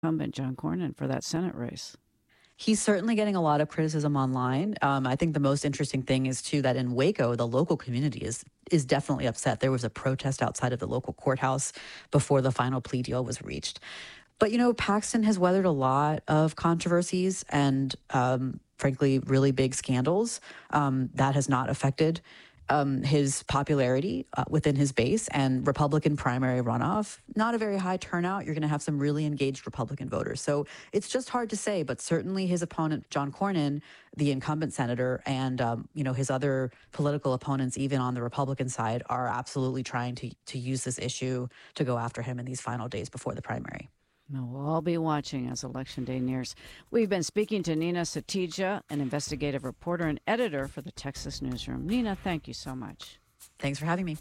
incumbent John Cornyn for that Senate race. He's certainly getting a lot of criticism online. I think the most interesting thing is, too, that in Waco, the local community is definitely upset. There was a protest outside of the local courthouse before the final plea deal was reached. But, Paxton has weathered a lot of controversies and, frankly, really big scandals. That has not affected his popularity within his base, and Republican primary runoff, not a very high turnout. You're going to have some really engaged Republican voters. So it's just hard to say, but certainly his opponent, John Cornyn, the incumbent senator, and, his other political opponents, even on the Republican side, are absolutely trying to use this issue to go after him in these final days before the primary. No, we'll all be watching as Election Day nears. We've been speaking to Nina Satija, an investigative reporter and editor for the Texas Newsroom. Nina, thank you so much. Thanks for having me.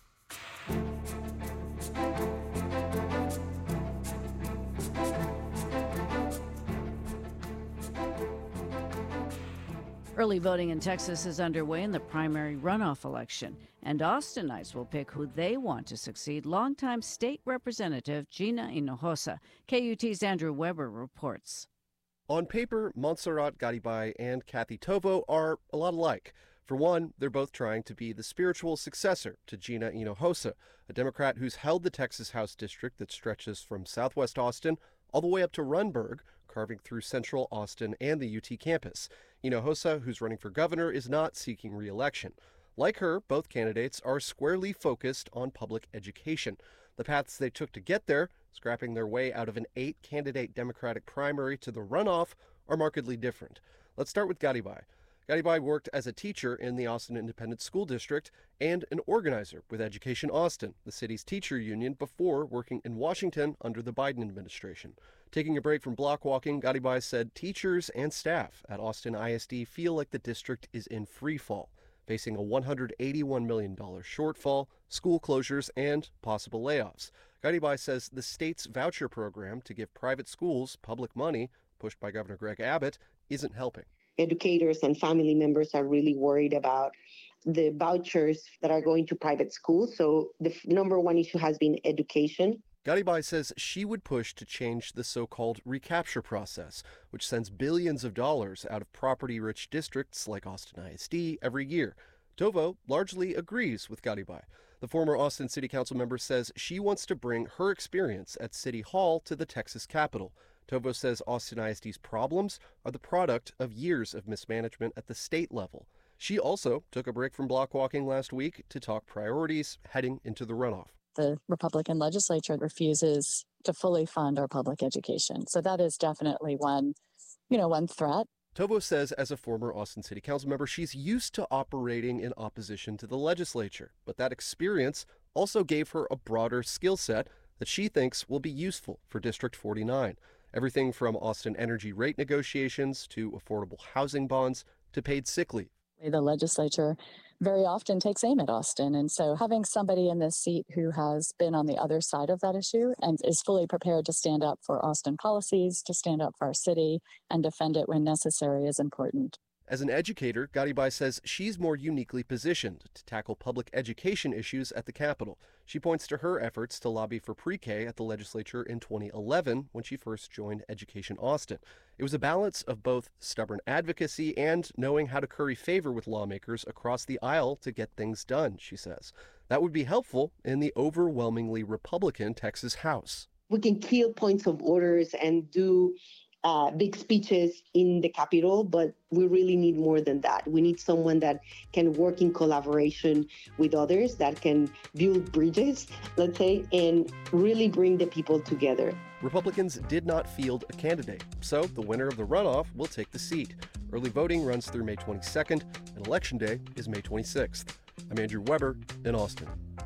Early voting in Texas is underway in the primary runoff election, and Austinites will pick who they want to succeed. Longtime state representative Gina Hinojosa. KUT's Andrew Weber reports. On paper, Montserrat Garibay and Kathy Tovo are a lot alike. For one, they're both trying to be the spiritual successor to Gina Hinojosa, a Democrat who's held the Texas House district that stretches from southwest Austin all the way up to Runberg, carving through central Austin and the UT campus. Hinojosa, who's running for governor, is not seeking re-election. Like her, both candidates are squarely focused on public education. The paths they took to get there, scrapping their way out of an 8-candidate Democratic primary to the runoff, are markedly different. Let's start with Garibay. Garibay worked as a teacher in the Austin Independent School District and an organizer with Education Austin, the city's teacher union, before working in Washington under the Biden administration. Taking a break from block walking, Garibay said teachers and staff at Austin ISD feel like the district is in free fall, facing a $181 million shortfall, school closures, and possible layoffs. Garibay says the state's voucher program to give private schools public money, pushed by Governor Greg Abbott, isn't helping. Educators and family members are really worried about the vouchers that are going to private schools. So the number one issue has been education. Garibay says she would push to change the so-called recapture process, which sends billions of dollars out of property-rich districts like Austin ISD every year. Tovo largely agrees with Garibay. The former Austin City Council member says she wants to bring her experience at City Hall to the Texas Capitol. Tovo says Austin ISD's problems are the product of years of mismanagement at the state level. She also took a break from block walking last week to talk priorities heading into the runoff. The Republican legislature refuses to fully fund our public education. So that is definitely one threat. Tovo says as a former Austin City Council member, she's used to operating in opposition to the legislature. But that experience also gave her a broader skill set that she thinks will be useful for District 49. Everything from Austin energy rate negotiations to affordable housing bonds to paid sick leave. The legislature very often takes aim at Austin. And so having somebody in this seat who has been on the other side of that issue and is fully prepared to stand up for Austin policies, to stand up for our city and defend it when necessary is important. As an educator, Garibay says she's more uniquely positioned to tackle public education issues at the Capitol. She points to her efforts to lobby for pre-K at the legislature in 2011 when she first joined Education Austin. It was a balance of both stubborn advocacy and knowing how to curry favor with lawmakers across the aisle to get things done, she says. That would be helpful in the overwhelmingly Republican Texas House. We can kill points of orders and do big speeches in the Capitol, but we really need more than that. We need someone that can work in collaboration with others, that can build bridges, let's say, and really bring the people together. Republicans did not field a candidate, so the winner of the runoff will take the seat. Early voting runs through May 22nd, and Election Day is May 26th. I'm Andrew Weber in Austin.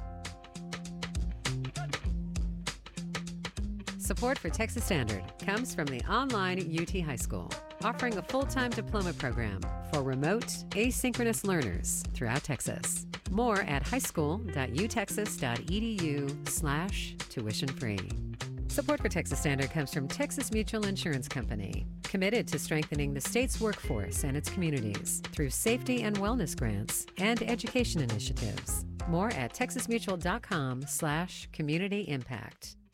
Support for Texas Standard comes from the online UT High School, offering a full-time diploma program for remote, asynchronous learners throughout Texas. More at highschool.utexas.edu/tuition-free. Support for Texas Standard comes from Texas Mutual Insurance Company, committed to strengthening the state's workforce and its communities through safety and wellness grants and education initiatives. More at texasmutual.com/community impact.